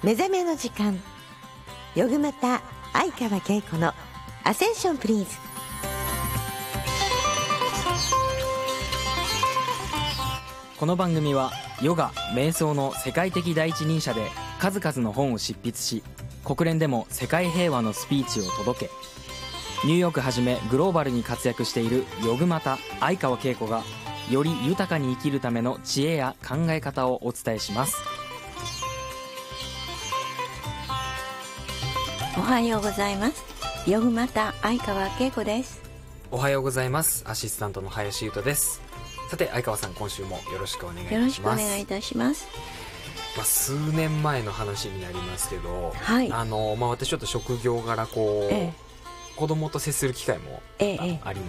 目覚めの時間、よぐまた相川恵子のアセンションプリーズ。 この番組はヨガ・瞑想の世界的第一人者で数々の本を執筆し、国連でも世界平和のスピーチを届け、ニューヨークはじめグローバルに活躍しているヨグマタ相川恵子がより豊かに生きるための知恵や考え方をお伝えします。 おはようございます。ヨグマタ相川恵子です。 おはようございます。アシスタントの林優斗です。さて相川さん、今週もよろしくお願いいたします。 よろしくお願いいたします。 数年前の話になりますけど、 はい、 私ちょっと職業柄子供と接する機会もあり